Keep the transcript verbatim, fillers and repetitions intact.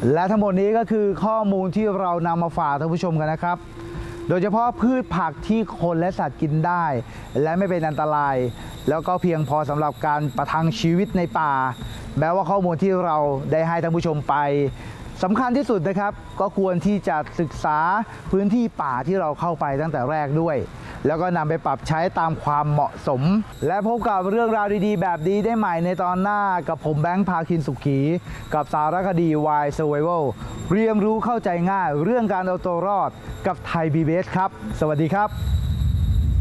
และทั้งหมดนี้ก็คือข้อมูลที่เรานำมาฝากท่านผู้ชมกันนะครับโดยเฉพาะพืชผักที่คนและสัตว์กินได้และไม่เป็นอันตรายแล้วก็เพียงพอสำหรับการประทังชีวิตในป่าแม้ว่าข้อมูลที่เราได้ให้ท่านผู้ชมไปสำคัญที่สุดนะครับก็ควรที่จะศึกษาพื้นที่ป่าที่เราเข้าไปตั้งแต่แรกด้วยแล้วก็นำไปปรับใช้ตามความเหมาะสมและพบกับเรื่องราวดีๆแบบนี้ได้ใหม่ในตอนหน้ากับผมแบงค์พาคินสุขีกับสารคดี Wild Survival เรียนรู้เข้าใจง่ายเรื่องการเอาตัวรอดกับไทย พี บี เอส ครับสวัสดีครับ